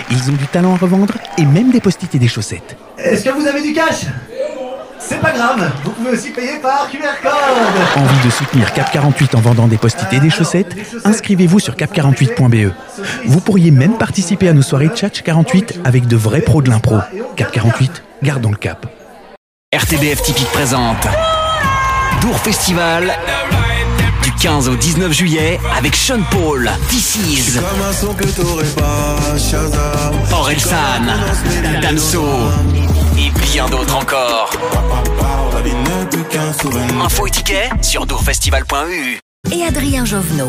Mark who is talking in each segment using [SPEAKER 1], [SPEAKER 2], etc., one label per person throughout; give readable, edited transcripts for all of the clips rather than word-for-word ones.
[SPEAKER 1] Ils ont du talent à revendre et même des post-it et des chaussettes.
[SPEAKER 2] Est-ce que vous avez du cash? C'est pas grave, vous pouvez aussi payer par QR code.
[SPEAKER 1] Envie de soutenir Cap 48 en vendant des post-it et des chaussettes? Inscrivez-vous sur cap48.be. Vous pourriez même participer à nos soirées Tchatch 48 avec de vrais pros de l'impro. Cap 48, gardons le cap.
[SPEAKER 3] RTBF Typique présente Dour Festival du 15 au 19 juillet avec Sean Paul, This Is, Orelsan, Damso et bien d'autres encore. Info et tickets sur dourfestival.eu.
[SPEAKER 4] Et Adrien Jovenot.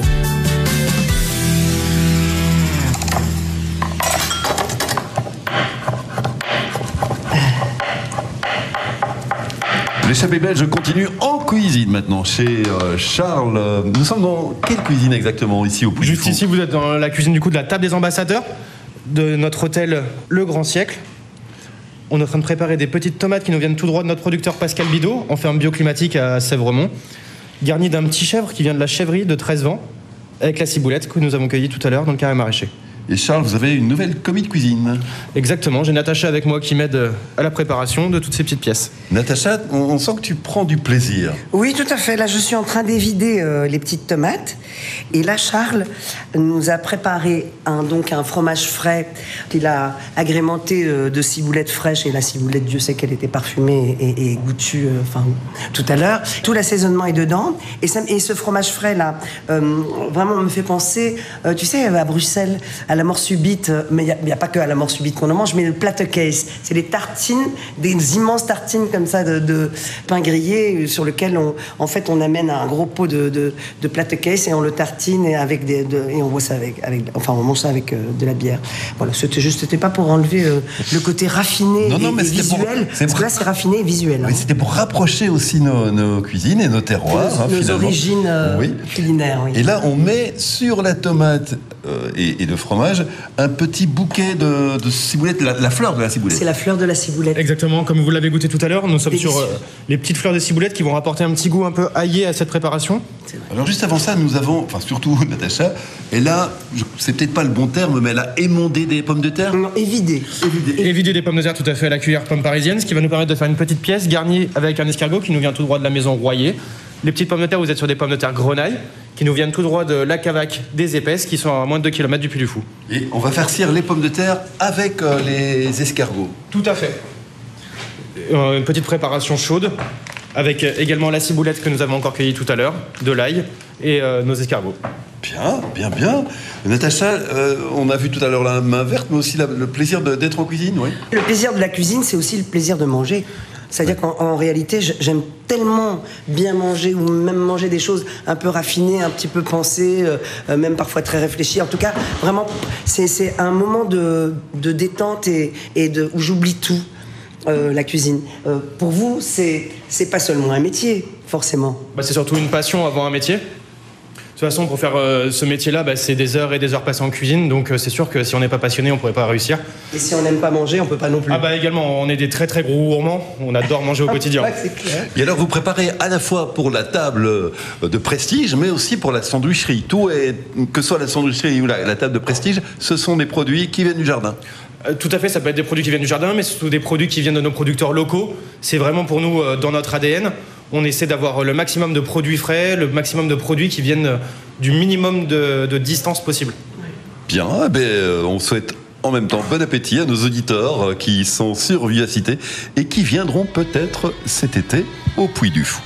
[SPEAKER 5] L'échappée belge continue en cuisine maintenant chez Charles. Nous sommes dans quelle cuisine exactement ici au Puy du Fou?
[SPEAKER 6] Juste ici, vous êtes dans la cuisine du coup de la table des ambassadeurs de notre hôtel Le Grand Siècle. On est en train de préparer des petites tomates qui nous viennent tout droit de notre producteur Pascal Bidot. On fait un bioclimatique à Sèvremont, garni d'un petit chèvre qui vient de la chèvrerie de 13 vents, avec la ciboulette que nous avons cueillie tout à l'heure dans le carré maraîcher.
[SPEAKER 5] Et Charles, vous avez une nouvelle commis de cuisine.
[SPEAKER 6] Exactement, j'ai Natacha avec moi qui m'aide à la préparation de toutes ces petites pièces.
[SPEAKER 5] Natacha, on sent que tu prends du plaisir.
[SPEAKER 7] Oui, tout à fait. Là, je suis en train d'évider les petites tomates. Et là, Charles nous a préparé un fromage frais qu'il a agrémenté de ciboulette fraîche. Et la ciboulette, Dieu sait qu'elle était parfumée et goûtue tout à l'heure. Tout l'assaisonnement est dedans. Et ce fromage frais-là, vraiment me fait penser, tu sais, à Bruxelles, à la mort subite, mais il n'y a pas que à la mort subite qu'on en mange, mais le platecaisse. C'est des tartines, des immenses tartines comme ça de pain grillé sur lequel on amène un gros pot de platecaisse et on le tartine et on boit ça on mange ça avec de la bière. Voilà, c'était pas pour enlever le côté raffiné et visuel, parce que là c'est raffiné et visuel.
[SPEAKER 5] Oui, c'était pour rapprocher aussi nos cuisines et nos terroirs.
[SPEAKER 7] Nos origines culinaires. Oui.
[SPEAKER 5] Et là, on met sur la tomate et le fromage un petit bouquet de ciboulette, la fleur de la ciboulette.
[SPEAKER 7] C'est la fleur de la ciboulette.
[SPEAKER 6] Exactement, comme vous l'avez goûté tout à l'heure, nous sommes sur les petites fleurs de ciboulette qui vont rapporter un petit goût un peu aillé à cette préparation.
[SPEAKER 5] Alors juste avant ça, nous avons, surtout Natacha, elle a, c'est peut-être pas le bon terme, mais elle a émondé des pommes de terre.
[SPEAKER 7] Non, évidé
[SPEAKER 6] Des pommes de terre tout à fait à la cuillère pomme parisienne, ce qui va nous permettre de faire une petite pièce garnie avec un escargot qui nous vient tout droit de la maison Royer. Les petites pommes de terre, vous êtes sur des pommes de terre grenaille qui nous viennent tout droit de la Cavac des Épaisses qui sont à moins de 2 km du Puy du Fou.
[SPEAKER 5] Et on va farcir les pommes de terre avec les escargots.
[SPEAKER 6] Tout à fait. Une petite préparation chaude avec également la ciboulette que nous avons encore cueillie tout à l'heure, de l'ail et nos escargots.
[SPEAKER 5] Bien. Natacha, on a vu tout à l'heure la main verte, mais aussi le plaisir d'être en cuisine, oui.
[SPEAKER 7] Le plaisir de la cuisine, c'est aussi le plaisir de manger. C'est-à-dire qu'en réalité, j'aime tellement bien manger ou même manger des choses un peu raffinées, un petit peu pensées, même parfois très réfléchies. En tout cas, vraiment, c'est un moment de détente et où j'oublie tout, la cuisine. Pour vous, c'est pas seulement un métier, forcément.
[SPEAKER 6] C'est surtout une passion avant un métier. De toute façon, pour faire ce métier-là, c'est des heures et des heures passées en cuisine, donc c'est sûr que si on n'est pas passionné, on ne pourrait pas réussir.
[SPEAKER 7] Et si on n'aime pas manger, on ne peut pas non plus.
[SPEAKER 6] Également, on est des très très gros gourmands, on adore manger au quotidien.
[SPEAKER 7] Ouais, c'est clair.
[SPEAKER 5] Et alors, vous préparez à la fois pour la table de prestige, mais aussi pour la sandwicherie. Tout est, que ce soit la sandwicherie ou la table de prestige, ce sont des produits qui viennent du jardin.
[SPEAKER 6] Tout à fait, ça peut être des produits qui viennent du jardin, mais surtout des produits qui viennent de nos producteurs locaux. C'est vraiment pour nous dans notre ADN. On essaie d'avoir le maximum de produits frais, le maximum de produits qui viennent du minimum de distance possible.
[SPEAKER 5] Bien, on souhaite en même temps bon appétit à nos auditeurs qui sont sur Vivacité et qui viendront peut-être cet été au Puy du Fou.